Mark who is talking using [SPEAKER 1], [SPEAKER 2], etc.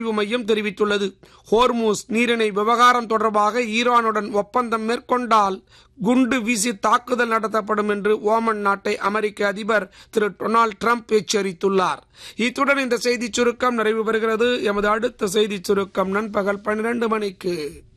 [SPEAKER 1] மையம் தெரிவித்துள்ளது. ஹோர்மூஸ் நீரிணை விவகாரம் தொடர்பாக ஈரானுடன் ஒப்பந்தம் மேற்கொண்டால் குண்டு வீசி தாக்குதல் நடத்தப்படும் என்று ஓமன் நாட்டை அமெரிக்க அதிபர் திரு டொனால்டு டிரம்ப் எச்சரித்துள்ளார். இத்துடன் இந்த செய்தி சுருக்கம் நிறைவு பெறுகிறது. எமது அடுத்த செய்தி சுருக்கம் நண்பகல் 12 மணிக்கு.